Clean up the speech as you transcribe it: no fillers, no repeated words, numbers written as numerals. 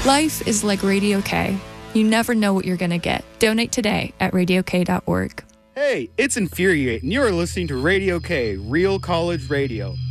Life is like Radio K. You never know what you're going to get. Donate today at radiok.org. Hey, it's Infuriate, and you're listening to Radio K, Real College Radio.